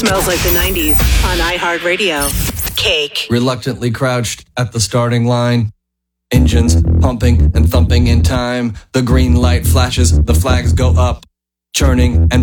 Smells like the 90s on iHeartRadio. Cake. Reluctantly crouched at the starting line. Engines pumping and thumping in time. The green light flashes, the flags go up. Churning and